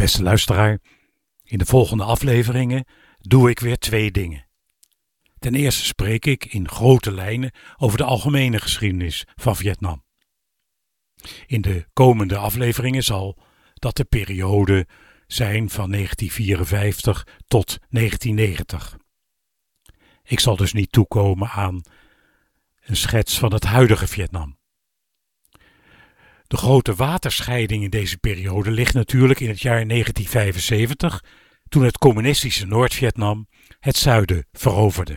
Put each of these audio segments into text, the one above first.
Beste luisteraar, in de volgende afleveringen doe ik weer 2 dingen. Ten eerste spreek ik in grote lijnen over de algemene geschiedenis van Vietnam. In de komende afleveringen zal dat de periode zijn van 1954 tot 1990. Ik zal dus niet toekomen aan een schets van het huidige Vietnam. De grote waterscheiding in deze periode ligt natuurlijk in het jaar 1975, toen het communistische Noord-Vietnam het zuiden veroverde.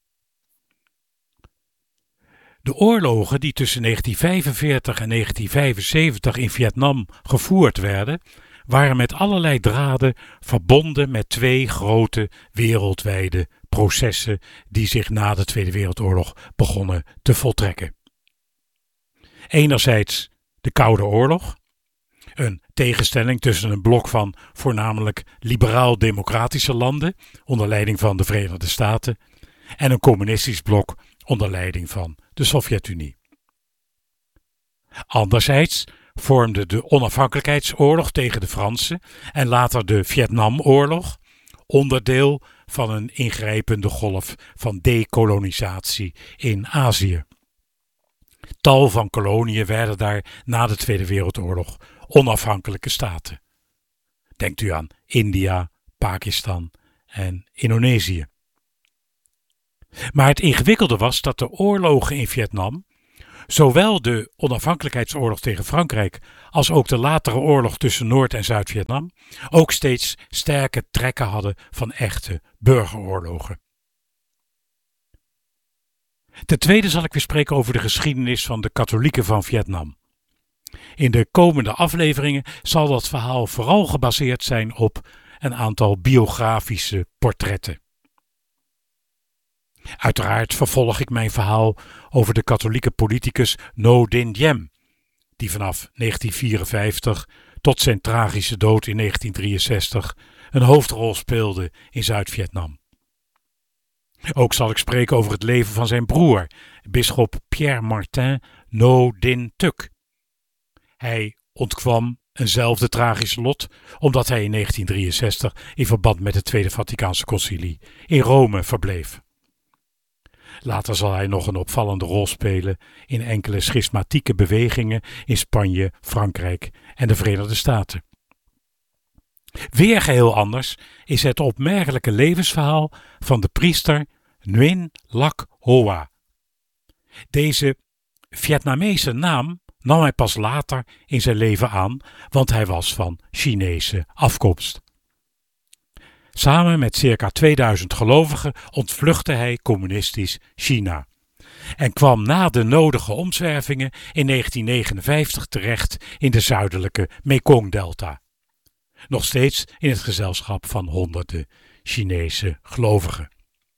De oorlogen die tussen 1945 en 1975 in Vietnam gevoerd werden, waren met allerlei draden verbonden met 2 grote wereldwijde processen die zich na de Tweede Wereldoorlog begonnen te voltrekken. Enerzijds de Koude Oorlog, een tegenstelling tussen een blok van voornamelijk liberaal-democratische landen onder leiding van de Verenigde Staten en een communistisch blok onder leiding van de Sovjet-Unie. Anderzijds vormde de onafhankelijkheidsoorlog tegen de Fransen en later de Vietnamoorlog onderdeel van een ingrijpende golf van dekolonisatie in Azië. Tal van koloniën werden daar na de Tweede Wereldoorlog onafhankelijke staten. Denkt u aan India, Pakistan en Indonesië. Maar het ingewikkelde was dat de oorlogen in Vietnam, zowel de onafhankelijkheidsoorlog tegen Frankrijk als ook de latere oorlog tussen Noord- en Zuid-Vietnam, ook steeds sterke trekken hadden van echte burgeroorlogen. Ten tweede zal ik weer spreken over de geschiedenis van de katholieken van Vietnam. In de komende afleveringen zal dat verhaal vooral gebaseerd zijn op een aantal biografische portretten. Uiteraard vervolg ik mijn verhaal over de katholieke politicus Ngo Dinh Diem, die vanaf 1954 tot zijn tragische dood in 1963 een hoofdrol speelde in Zuid-Vietnam. Ook zal ik spreken over het leven van zijn broer, bisschop Pierre Martin Ngo Dinh Thuc. Hij ontkwam eenzelfde tragisch lot omdat hij in 1963 in verband met het Tweede Vaticaanse Concilie in Rome verbleef. Later zal hij nog een opvallende rol spelen in enkele schismatieke bewegingen in Spanje, Frankrijk en de Verenigde Staten. Weer geheel anders is het opmerkelijke levensverhaal van de priester Nguyen Lac Hoa. Deze Vietnamese naam nam hij pas later in zijn leven aan, want hij was van Chinese afkomst. Samen met circa 2000 gelovigen ontvluchtte hij communistisch China en kwam na de nodige omzwervingen in 1959 terecht in de zuidelijke Mekongdelta. Nog steeds in het gezelschap van honderden Chinese gelovigen.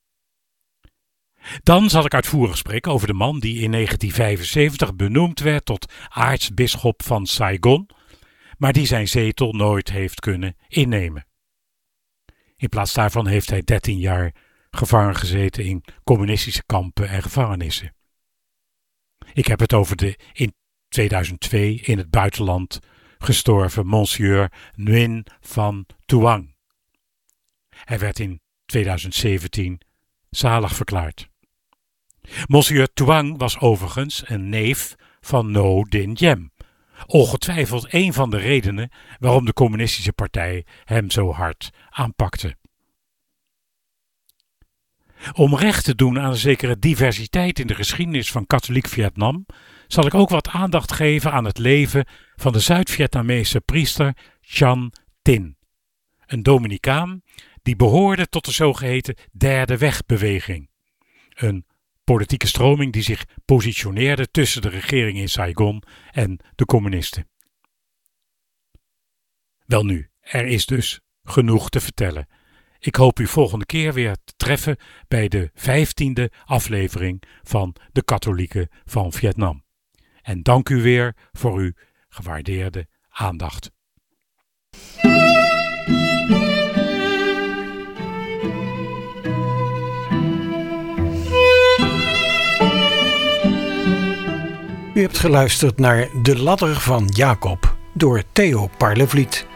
Dan zal ik uitvoerig spreken over de man die in 1975 benoemd werd tot aartsbisschop van Saigon, maar die zijn zetel nooit heeft kunnen innemen. In plaats daarvan heeft hij 13 jaar gevangen gezeten in communistische kampen en gevangenissen. Ik heb het over de in 2002 in het buitenland gestorven Monsieur Nguyen van Tuang. Hij werd in 2017 zalig verklaard. Monsieur Tuang was overigens een neef van Ngo Dinh Diem. Ongetwijfeld een van de redenen waarom de communistische partij hem zo hard aanpakte. Om recht te doen aan een zekere diversiteit in de geschiedenis van katholiek Vietnam, zal ik ook wat aandacht geven aan het leven van de Zuid-Vietnamese priester Chan Tin, een Dominicaan die behoorde tot de zogeheten Derde Wegbeweging, een politieke stroming die zich positioneerde tussen de regering in Saigon en de communisten. Welnu, er is dus genoeg te vertellen. Ik hoop u volgende keer weer te treffen bij de 15e aflevering van de Katholieken van Vietnam. En dank u weer voor uw gewaardeerde aandacht. U hebt geluisterd naar De Ladder van Jacob door Theo Parlevliet.